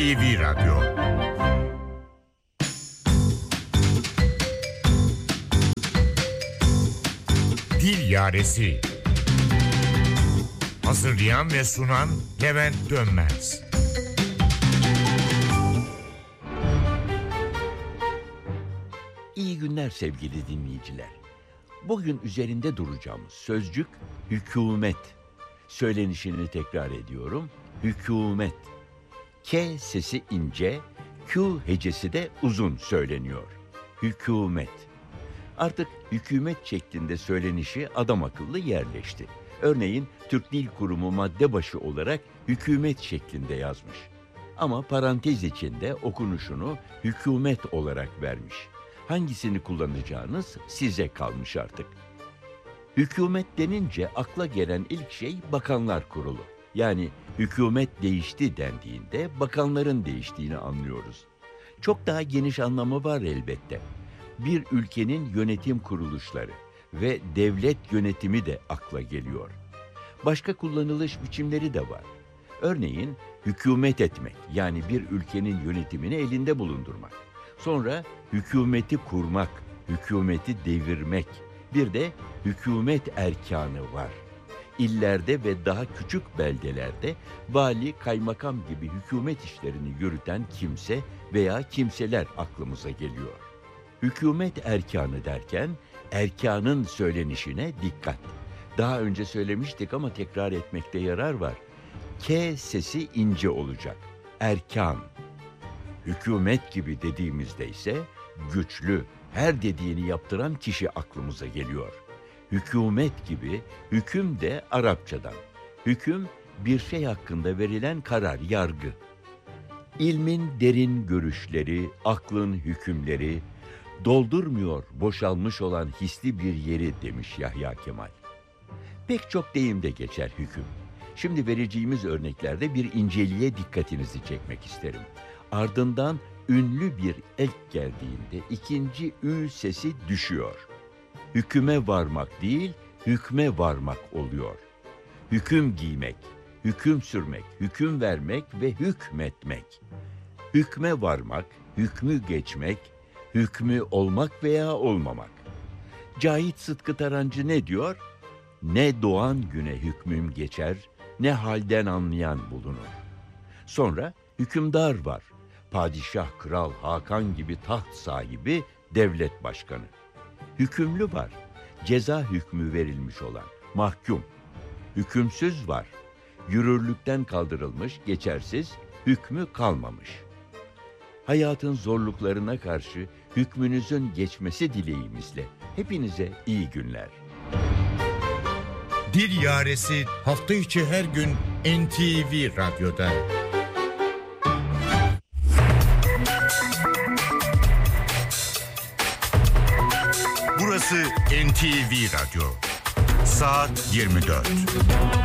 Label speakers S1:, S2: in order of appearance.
S1: NTV Radyo. Dil Yaresi. Hazırlayan ve sunan Levent Dönmez.
S2: İyi günler sevgili dinleyiciler. Bugün üzerinde duracağımız sözcük hükûmet. Söylenişini tekrar ediyorum. Hükûmet. K sesi ince, Q hecesi de uzun söyleniyor. Hükûmet. Artık hükümet şeklinde söylenişi adam akıllı yerleşti. Örneğin Türk Dil Kurumu madde başı olarak hükümet şeklinde yazmış. Ama parantez içinde okunuşunu hükümet olarak vermiş. Hangisini kullanacağınız size kalmış artık. Hükümet denince akla gelen ilk şey Bakanlar Kurulu. Yani hükümet değişti dendiğinde bakanların değiştiğini anlıyoruz. Çok daha geniş anlamı var elbette. Bir ülkenin yönetim kuruluşları ve devlet yönetimi de akla geliyor. Başka kullanılış biçimleri de var. Örneğin hükümet etmek, yani bir ülkenin yönetimini elinde bulundurmak. Sonra hükümeti kurmak, hükümeti devirmek. Bir de hükümet erkanı var. İllerde ve daha küçük beldelerde vali, kaymakam gibi hükümet işlerini yürüten kimse veya kimseler aklımıza geliyor. Hükümet erkanı derken erkanın söylenişine dikkat. Daha önce söylemiştik ama tekrar etmekte yarar var. K sesi ince olacak. Erkan. Hükümet gibi dediğimizde ise güçlü, her dediğini yaptıran kişi aklımıza geliyor. Hükümet gibi, hüküm de Arapçadan. Hüküm, bir şey hakkında verilen karar, yargı. İlmin derin görüşleri, aklın hükümleri, doldurmuyor boşalmış olan hisli bir yeri demiş Yahya Kemal. Pek çok deyimde geçer hüküm. Şimdi vereceğimiz örneklerde bir inceliğe dikkatinizi çekmek isterim. Ardından ünlü bir ek geldiğinde ikinci ü sesi düşüyor. Hüküme varmak değil, hükme varmak oluyor. Hüküm giymek, hüküm sürmek, hüküm vermek ve hükmetmek. Hükme varmak, hükmü geçmek, hükmü olmak veya olmamak. Cahit Sıtkı Tarancı ne diyor? Ne doğan güne hükmüm geçer, ne halden anlayan bulunur. Sonra hükümdar var. Padişah, kral, Hakan gibi taht sahibi devlet başkanı. Hükümlü var. Ceza hükmü verilmiş olan mahkum. Hükümsüz var. Yürürlükten kaldırılmış, geçersiz, hükmü kalmamış. Hayatın zorluklarına karşı hükmünüzün geçmesi dileğimizle hepinize iyi günler.
S1: Dil Yaresi hafta içi her gün NTV Radyo'da. Burası NTV Radyo. Saat 24.